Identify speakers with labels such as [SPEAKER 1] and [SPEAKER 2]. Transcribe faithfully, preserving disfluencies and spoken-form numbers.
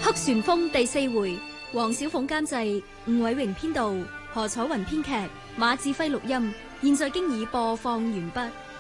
[SPEAKER 1] 黑旋風第四回，黃小鳳監製，吳偉榮編導，何楚雲編劇，馬志輝錄音。現在經已播放完畢。